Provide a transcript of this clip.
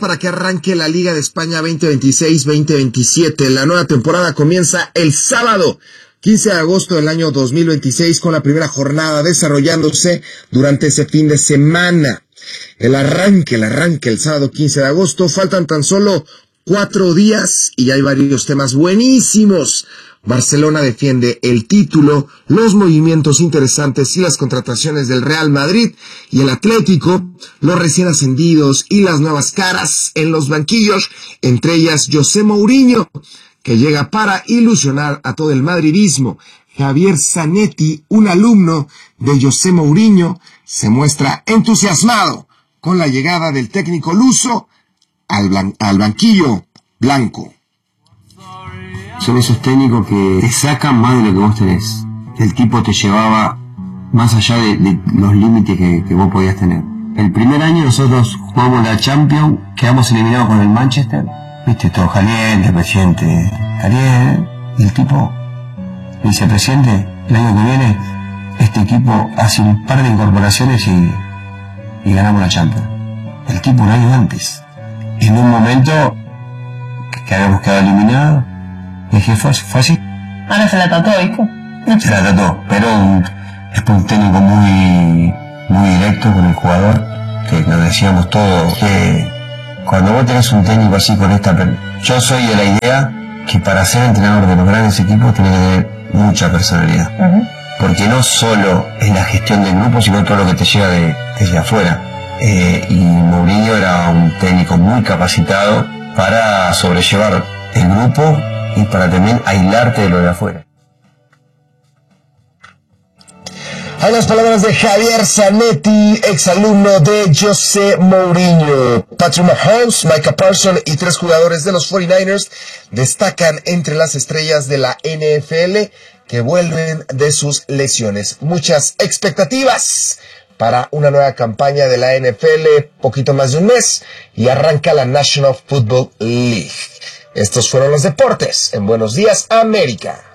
para que arranque la Liga de España 2026-2027. La nueva temporada comienza el sábado 15 de agosto del año 2026 con la primera jornada desarrollándose durante ese fin de semana. El arranque el sábado 15 de agosto. Faltan tan solo 4 días y ya hay varios temas buenísimos. Barcelona defiende el título, los movimientos interesantes y las contrataciones del Real Madrid y el Atlético, los recién ascendidos y las nuevas caras en los banquillos, entre ellas José Mourinho, que llega para ilusionar a todo el madridismo. Javier Zanetti, un alumno de José Mourinho, se muestra entusiasmado con la llegada del técnico luso al banquillo blanco. Son esos técnicos que te sacan más de lo que vos tenés. El tipo te llevaba más allá de los límites que vos podías tener. El primer año nosotros jugamos la Champions, quedamos eliminados con el Manchester. Viste, todo caliente, presidente, caliente. Y el tipo dice, presidente, el año que viene este equipo hace un par de incorporaciones y ganamos la Champions. El tipo un año antes. En un momento que habíamos quedado eliminados. Dije, fue así. Ahora se la trató, ¿viste? Se la trató, pero es un técnico muy directo con el jugador, que nos decíamos todos, que cuando vos tenés un técnico así con yo soy de la idea que para ser entrenador de los grandes equipos tenés que tener mucha personalidad. Porque no solo es la gestión del grupo, sino todo lo que te llega desde afuera. Y Mourinho era un técnico muy capacitado para sobrellevar el grupo y para también aislarte de lo de afuera. Hay las palabras de Javier Zanetti, exalumno de José Mourinho. Patrick Mahomes, Micah Parsons y 3 jugadores de los 49ers destacan entre las estrellas de la NFL que vuelven de sus lesiones. Muchas expectativas para una nueva campaña de la NFL, poquito más de un mes, y arranca la National Football League. Estos fueron los deportes en Buenos Días, América.